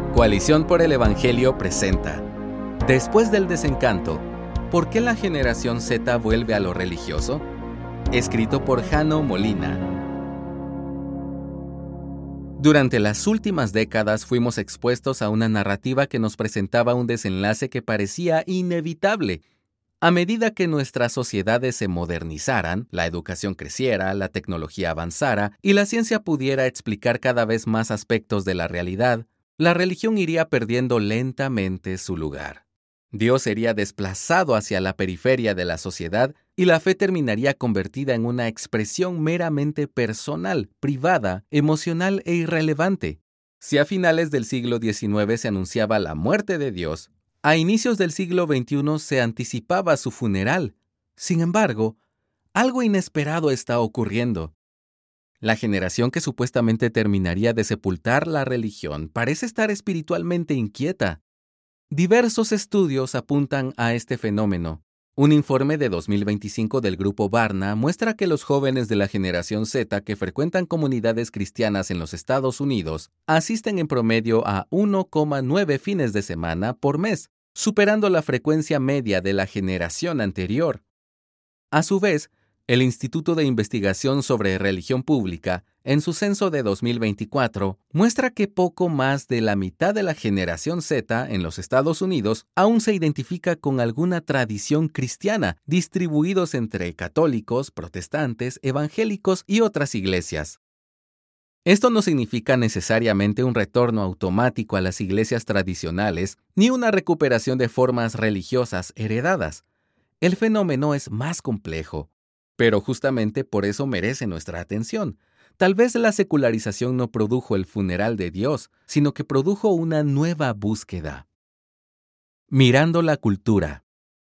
Coalición por el Evangelio presenta Después del desencanto, ¿por qué la generación Z vuelve a lo religioso? Escrito por Jano Molina. Durante las últimas décadas fuimos expuestos a una narrativa que nos presentaba un desenlace que parecía inevitable. A medida que nuestras sociedades se modernizaran, la educación creciera, la tecnología avanzara y la ciencia pudiera explicar cada vez más aspectos de la realidad, la religión iría perdiendo lentamente su lugar. Dios sería desplazado hacia la periferia de la sociedad y la fe terminaría convertida en una expresión meramente personal, privada, emocional e irrelevante. Si a finales del siglo XIX se anunciaba la muerte de Dios, a inicios del siglo XXI se anticipaba su funeral. Sin embargo, algo inesperado está ocurriendo. La generación que supuestamente terminaría de sepultar la religión parece estar espiritualmente inquieta. Diversos estudios apuntan a este fenómeno. Un informe de 2025 del Grupo Barna muestra que los jóvenes de la generación Z que frecuentan comunidades cristianas en los Estados Unidos asisten en promedio a 1,9 fines de semana por mes, superando la frecuencia media de la generación anterior. A su vez, el Instituto de Investigación sobre Religión Pública, en su censo de 2024, muestra que poco más de la mitad de la generación Z en los Estados Unidos aún se identifica con alguna tradición cristiana, distribuidos entre católicos, protestantes, evangélicos y otras iglesias. Esto no significa necesariamente un retorno automático a las iglesias tradicionales, ni una recuperación de formas religiosas heredadas. El fenómeno es más complejo. Pero justamente por eso merece nuestra atención. Tal vez la secularización no produjo el funeral de Dios, sino que produjo una nueva búsqueda. Mirando la cultura.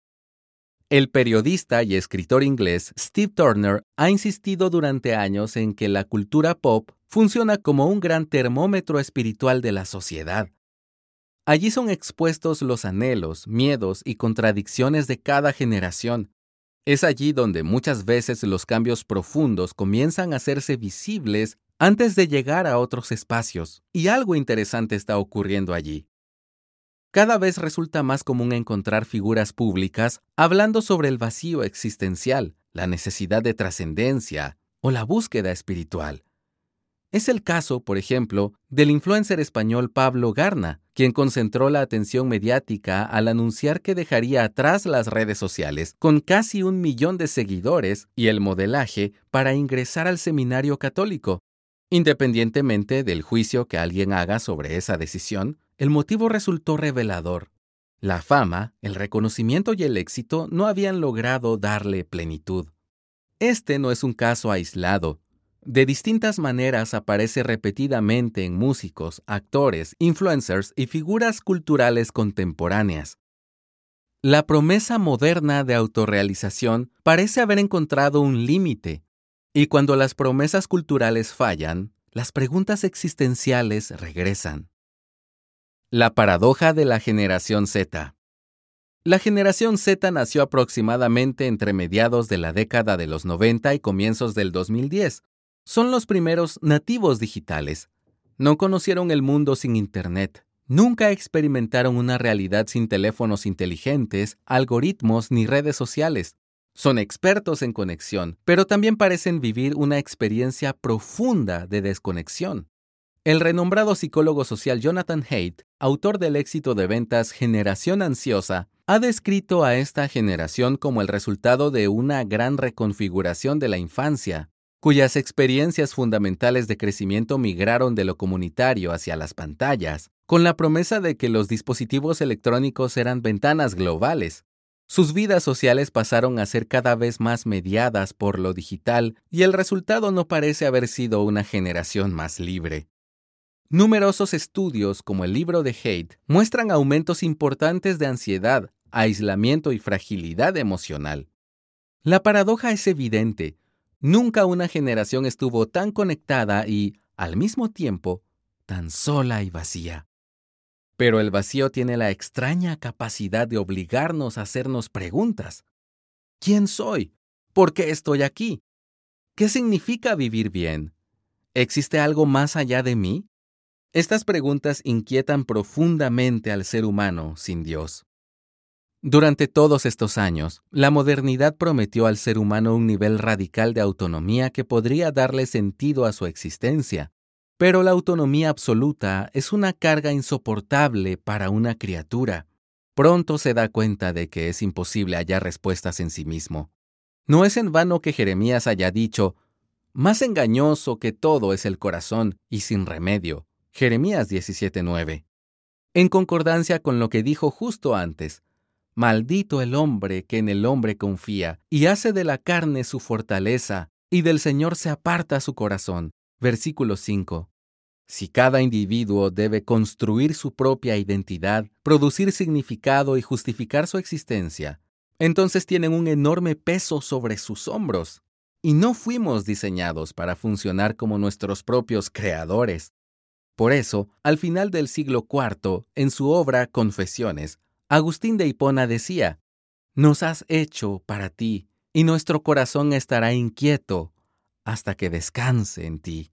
El periodista y escritor inglés Steve Turner ha insistido durante años en que la cultura pop funciona como un gran termómetro espiritual de la sociedad. Allí son expuestos los anhelos, miedos y contradicciones de cada generación. Es allí donde muchas veces los cambios profundos comienzan a hacerse visibles antes de llegar a otros espacios, y algo interesante está ocurriendo allí. Cada vez resulta más común encontrar figuras públicas hablando sobre el vacío existencial, la necesidad de trascendencia o la búsqueda espiritual. Es el caso, por ejemplo, del influencer español Pablo Garna, quien concentró la atención mediática al anunciar que dejaría atrás las redes sociales con casi 1 millón de seguidores y el modelaje para ingresar al seminario católico. Independientemente del juicio que alguien haga sobre esa decisión, el motivo resultó revelador. La fama, el reconocimiento y el éxito no habían logrado darle plenitud. Este no es un caso aislado. De distintas maneras aparece repetidamente en músicos, actores, influencers y figuras culturales contemporáneas. La promesa moderna de autorrealización parece haber encontrado un límite, y cuando las promesas culturales fallan, las preguntas existenciales regresan. La paradoja de la generación Z. La generación Z nació aproximadamente entre mediados de la década de los 90 y comienzos del 2010. Son los primeros nativos digitales. No conocieron el mundo sin Internet. Nunca experimentaron una realidad sin teléfonos inteligentes, algoritmos ni redes sociales. Son expertos en conexión, pero también parecen vivir una experiencia profunda de desconexión. El renombrado psicólogo social Jonathan Haidt, autor del éxito de ventas Generación Ansiosa, ha descrito a esta generación como el resultado de una gran reconfiguración de la infancia, cuyas experiencias fundamentales de crecimiento migraron de lo comunitario hacia las pantallas, con la promesa de que los dispositivos electrónicos eran ventanas globales. Sus vidas sociales pasaron a ser cada vez más mediadas por lo digital y el resultado no parece haber sido una generación más libre. Numerosos estudios, como el libro de Haidt, muestran aumentos importantes de ansiedad, aislamiento y fragilidad emocional. La paradoja es evidente. Nunca una generación estuvo tan conectada y, al mismo tiempo, tan sola y vacía. Pero el vacío tiene la extraña capacidad de obligarnos a hacernos preguntas. ¿Quién soy? ¿Por qué estoy aquí? ¿Qué significa vivir bien? ¿Existe algo más allá de mí? Estas preguntas inquietan profundamente al ser humano sin Dios. Durante todos estos años, la modernidad prometió al ser humano un nivel radical de autonomía que podría darle sentido a su existencia. Pero la autonomía absoluta es una carga insoportable para una criatura. Pronto se da cuenta de que es imposible hallar respuestas en sí mismo. No es en vano que Jeremías haya dicho: «Más engañoso que todo es el corazón y sin remedio». Jeremías 17:9. En concordancia con lo que dijo justo antes: «Maldito el hombre que en el hombre confía y hace de la carne su fortaleza, y del Señor se aparta su corazón». Versículo 5. Si cada individuo debe construir su propia identidad, producir significado y justificar su existencia, entonces tienen un enorme peso sobre sus hombros. Y no fuimos diseñados para funcionar como nuestros propios creadores. Por eso, al final del siglo IV, en su obra Confesiones, Agustín de Hipona decía: «Nos has hecho para ti, y nuestro corazón estará inquieto hasta que descanse en ti».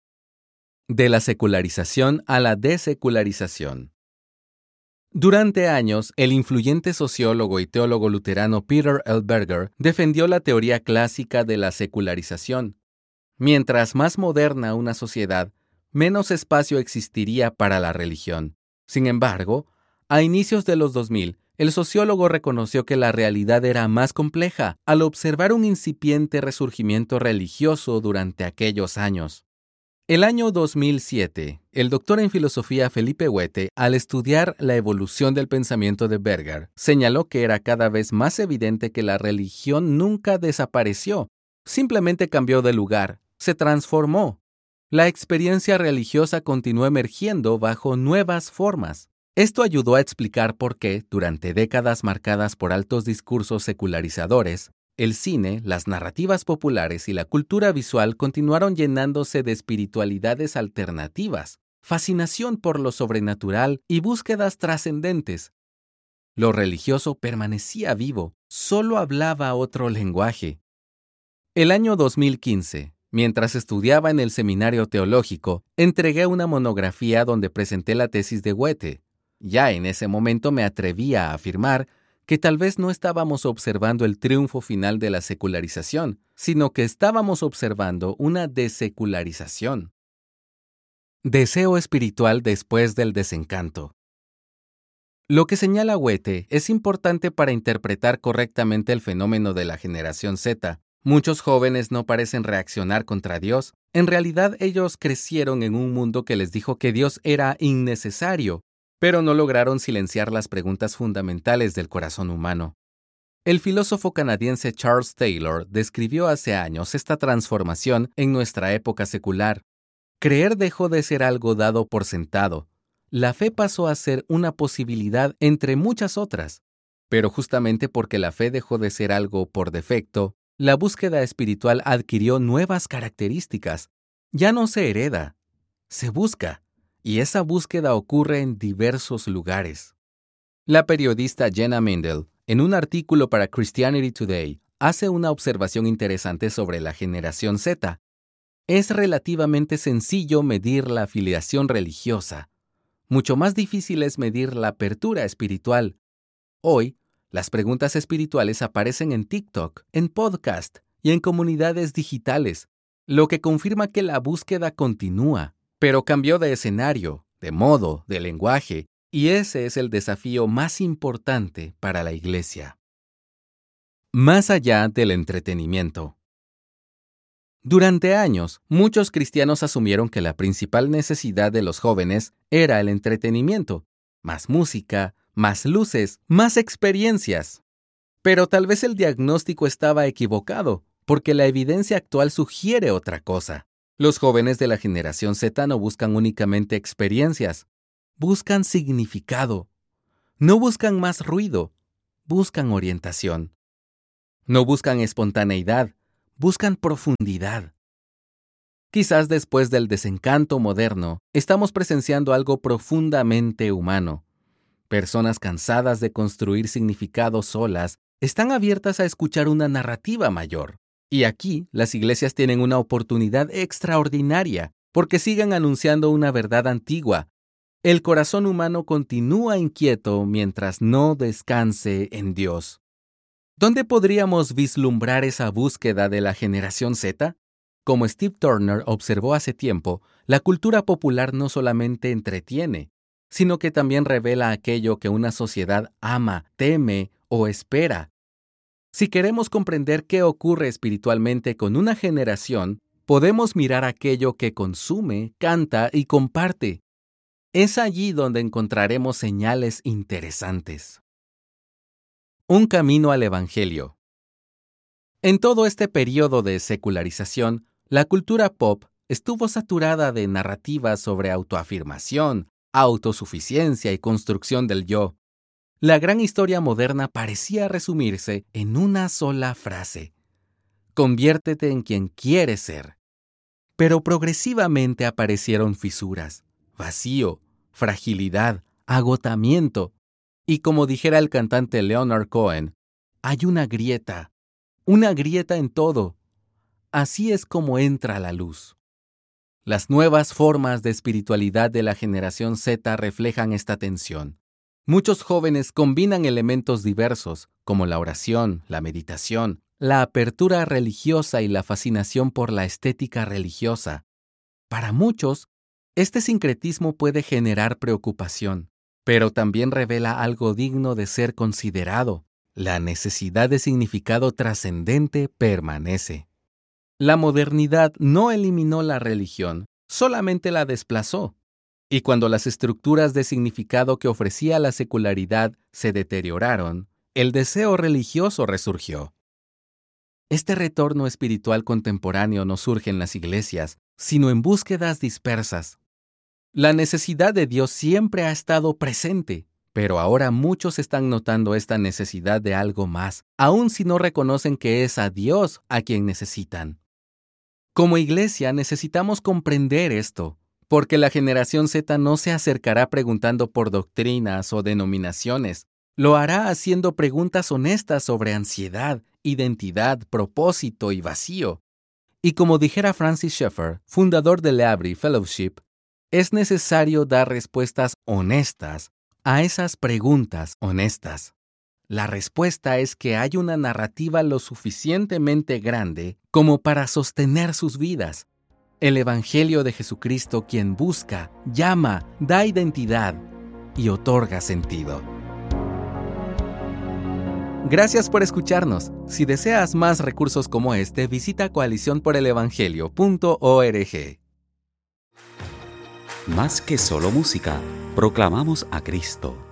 De la secularización a la desecularización. Durante años, el influyente sociólogo y teólogo luterano Peter L. Berger defendió la teoría clásica de la secularización. Mientras más moderna una sociedad, menos espacio existiría para la religión. Sin embargo, a inicios de los 2000, el sociólogo reconoció que la realidad era más compleja al observar un incipiente resurgimiento religioso durante aquellos años. El año 2007, el doctor en filosofía Felipe Huete, al estudiar la evolución del pensamiento de Berger, señaló que era cada vez más evidente que la religión nunca desapareció, simplemente cambió de lugar, se transformó. La experiencia religiosa continuó emergiendo bajo nuevas formas. Esto ayudó a explicar por qué, durante décadas marcadas por altos discursos secularizadores, el cine, las narrativas populares y la cultura visual continuaron llenándose de espiritualidades alternativas, fascinación por lo sobrenatural y búsquedas trascendentes. Lo religioso permanecía vivo, solo hablaba otro lenguaje. El año 2015, mientras estudiaba en el seminario teológico, entregué una monografía donde presenté la tesis de Huete. Ya en ese momento me atrevía a afirmar que tal vez no estábamos observando el triunfo final de la secularización, sino que estábamos observando una desecularización. Deseo espiritual después del desencanto. Lo que señala Huete es importante para interpretar correctamente el fenómeno de la generación Z. Muchos jóvenes no parecen reaccionar contra Dios. En realidad, ellos crecieron en un mundo que les dijo que Dios era innecesario, pero no lograron silenciar las preguntas fundamentales del corazón humano. El filósofo canadiense Charles Taylor describió hace años esta transformación en nuestra época secular. Creer dejó de ser algo dado por sentado. La fe pasó a ser una posibilidad entre muchas otras. Pero justamente porque la fe dejó de ser algo por defecto, la búsqueda espiritual adquirió nuevas características. Ya no se hereda, se busca. Y esa búsqueda ocurre en diversos lugares. La periodista Jenna Mindel, en un artículo para Christianity Today, hace una observación interesante sobre la generación Z. Es relativamente sencillo medir la afiliación religiosa. Mucho más difícil es medir la apertura espiritual. Hoy, las preguntas espirituales aparecen en TikTok, en podcast y en comunidades digitales, lo que confirma que la búsqueda continúa. Pero cambió de escenario, de modo, de lenguaje, y ese es el desafío más importante para la Iglesia. Más allá del entretenimiento. Durante años, muchos cristianos asumieron que la principal necesidad de los jóvenes era el entretenimiento, más música, más luces, más experiencias. Pero tal vez el diagnóstico estaba equivocado, porque la evidencia actual sugiere otra cosa. Los jóvenes de la generación Z no buscan únicamente experiencias, buscan significado. No buscan más ruido, buscan orientación. No buscan espontaneidad, buscan profundidad. Quizás después del desencanto moderno, estamos presenciando algo profundamente humano. Personas cansadas de construir significados solas están abiertas a escuchar una narrativa mayor. Y aquí, las iglesias tienen una oportunidad extraordinaria, porque sigan anunciando una verdad antigua. El corazón humano continúa inquieto mientras no descanse en Dios. ¿Dónde podríamos vislumbrar esa búsqueda de la generación Z? Como Steve Turner observó hace tiempo, la cultura popular no solamente entretiene, sino que también revela aquello que una sociedad ama, teme o espera. Si queremos comprender qué ocurre espiritualmente con una generación, podemos mirar aquello que consume, canta y comparte. Es allí donde encontraremos señales interesantes. Un camino al Evangelio. En todo este periodo de secularización, la cultura pop estuvo saturada de narrativas sobre autoafirmación, autosuficiencia y construcción del yo. La gran historia moderna parecía resumirse en una sola frase: conviértete en quien quieres ser. Pero progresivamente aparecieron fisuras, vacío, fragilidad, agotamiento. Y como dijera el cantante Leonard Cohen, hay una grieta en todo. Así es como entra la luz. Las nuevas formas de espiritualidad de la generación Z reflejan esta tensión. Muchos jóvenes combinan elementos diversos, como la oración, la meditación, la apertura religiosa y la fascinación por la estética religiosa. Para muchos, este sincretismo puede generar preocupación, pero también revela algo digno de ser considerado. La necesidad de significado trascendente permanece. La modernidad no eliminó la religión, solamente la desplazó. Y cuando las estructuras de significado que ofrecía la secularidad se deterioraron, el deseo religioso resurgió. Este retorno espiritual contemporáneo no surge en las iglesias, sino en búsquedas dispersas. La necesidad de Dios siempre ha estado presente, pero ahora muchos están notando esta necesidad de algo más, aun si no reconocen que es a Dios a quien necesitan. Como iglesia necesitamos comprender esto, porque la generación Z no se acercará preguntando por doctrinas o denominaciones. Lo hará haciendo preguntas honestas sobre ansiedad, identidad, propósito y vacío. Y como dijera Francis Schaeffer, fundador de L'Abri Fellowship, es necesario dar respuestas honestas a esas preguntas honestas. La respuesta es que hay una narrativa lo suficientemente grande como para sostener sus vidas. El Evangelio de Jesucristo, quien busca, llama, da identidad y otorga sentido. Gracias por escucharnos. Si deseas más recursos como este, visita coaliciónporelevangelio.org. Más que solo música, proclamamos a Cristo.